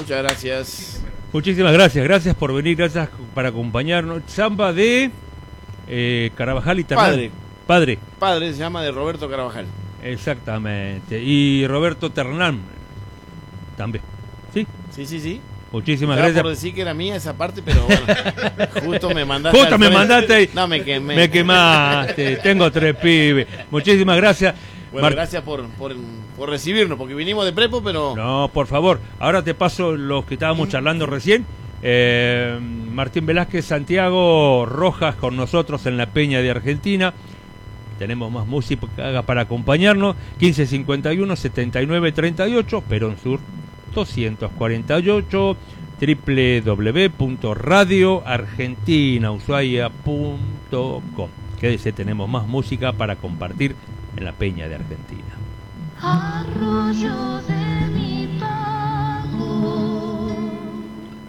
Muchas gracias. Muchísimas gracias, gracias por venir, gracias por acompañarnos. Samba de Carabajal y Ternán. Padre se llama, de Roberto Carabajal. Exactamente. Y Roberto Ternán también. ¿Sí? Sí. Muchísimas Estaba gracias. por decir que era mía esa parte, pero bueno, justo me mandaste. Justo me mandaste ahí. No, me quemé. Me quemaste. Tengo 3 pibes. Muchísimas gracias. Bueno, gracias por recibirnos, porque vinimos de prepo, pero... No, por favor. Ahora te paso los que estábamos charlando recién. Martín Velázquez, Santiago Rojas con nosotros en la Peña de Argentina. Tenemos más música para acompañarnos. 1551-7938, Perón Sur 248, www.radioargentinaushuaia.com. Quédese, tenemos más música para compartir en la Peña de Argentina. Arroyo de